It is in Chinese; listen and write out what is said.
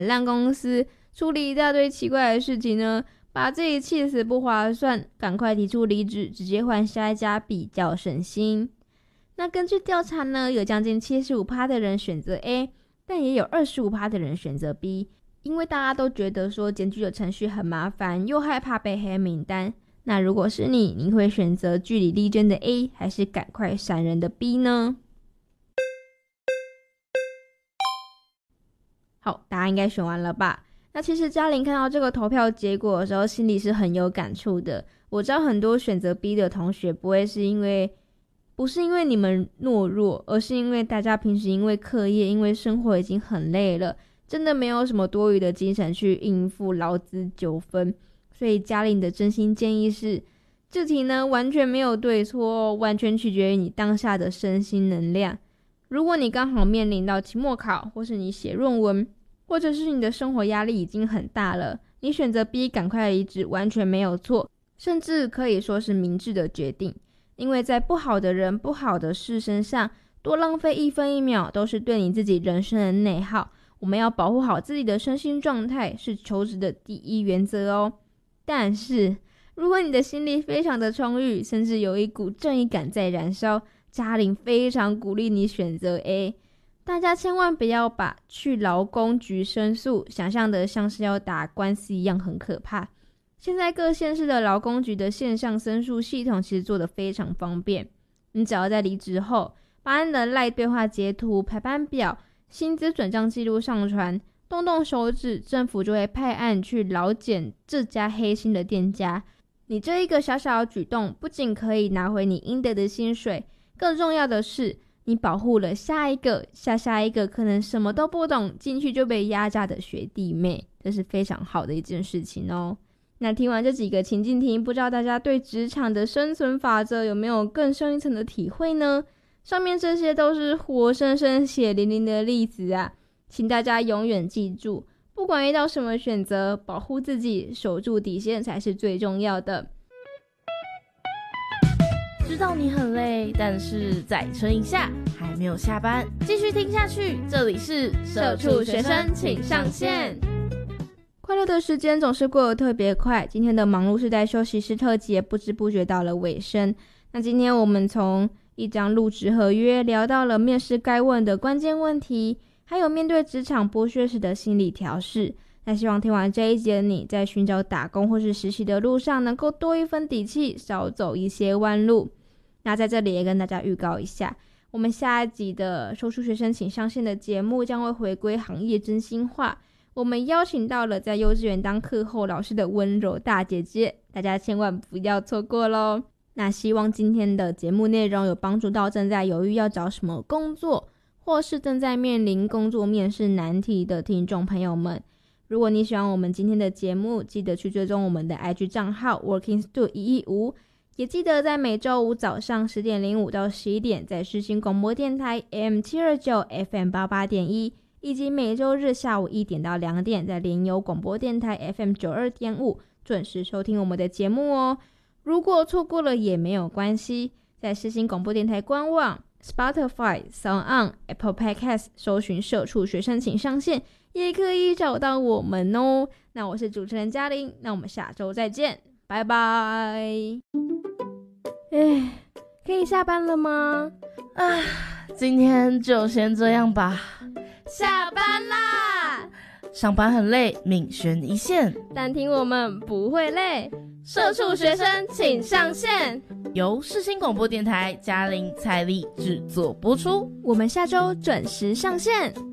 让公司处理一大堆奇怪的事情呢，把自己气死不划算，赶快提出离职，直接换下一家比较省心。那根据调查呢，有将近 75% 的人选择 A， 但也有 25% 的人选择 B， 因为大家都觉得说检举的程序很麻烦，又害怕被黑名单。那如果是你会选择据理力争的 A， 还是赶快闪人的 B 呢？好，大家应该选完了吧？那其实嘉玲看到这个投票结果的时候，心里是很有感触的。我知道很多选择 B 的同学不是因为你们懦弱，而是因为大家平时因为课业、因为生活已经很累了，真的没有什么多余的精神去应付劳资纠纷。所以嘉玲的真心建议是，这题呢完全没有对错，完全取决于你当下的身心能量。如果你刚好面临到期末考，或是你写论文，或者是你的生活压力已经很大了，你选择 B 赶快离职完全没有错，甚至可以说是明智的决定。因为在不好的人、不好的事身上多浪费1分1秒都是对你自己人生的内耗。我们要保护好自己的身心状态，是求职的第一原则哦。但是如果你的心力非常的充裕，甚至有一股正义感在燃烧，嘉玲非常鼓励你选择 A。 大家千万不要把去劳工局申诉想象的像是要打官司一样很可怕。现在各县市的劳工局的线上申诉系统其实做得非常方便，你只要在离职后把你的LINE对话截图、排班表、薪资转账记录上传，动动手指，政府就会派案去劳检这家黑心的店家。你这一个小小的举动不仅可以拿回你应得的薪水，更重要的是你保护了下一个、下一个可能什么都不懂进去就被压榨的学弟妹，这是非常好的一件事情哦。那听完这几个情境题，不知道大家对职场的生存法则有没有更深一层的体会呢？上面这些都是活生生血淋淋的例子啊，请大家永远记住，不管遇到什么选择，保护自己，守住底线才是最重要的。 知道你很累，但是再撑一下，还没有下班，继续听下去。这里是社畜学生请上线。 快乐的时间总是过得特别快，今天的忙碌世代休息室特辑也不知不觉到了尾声。那今天我们从一张入职合约聊到了面试该问的关键问题，还有面对职场剥削时的心理调试。那希望听完这一集的你，在寻找打工或是实习的路上能够多一分底气，少走一些弯路。那在这里也跟大家预告一下，我们下一集的社畜学生请上线的节目将会回归行业真心话，我们邀请到了在幼稚园当课后老师的温柔大姐姐，大家千万不要错过咯。那希望今天的节目内容有帮助到正在犹豫要找什么工作，或是正在面临工作面试难题的听众朋友们。如果你喜欢我们今天的节目，记得去追踪我们的 IG 账号 workingstu115， 也记得在每周五早上10点05到11点在世新广播电台 AM729 FM88.1， 以及每周日下午1点到2点在联友广播电台 FM92.5 准时收听我们的节目哦。如果错过了也没有关系，在世新广播电台官网、Spotify、SoundOn、Apple Podcast 搜寻社畜学生请上线，也可以找到我们哦。那我是主持人嘉玲，那我们下周再见，拜拜。可以下班了吗？ 今天就先这样吧。 下班啦！ 上班很累，命悬一线， 但听我们不会累。社畜学生请上线， 由世新广播电台嘉玲、蔡丽制作播出。 我们下周准时上线。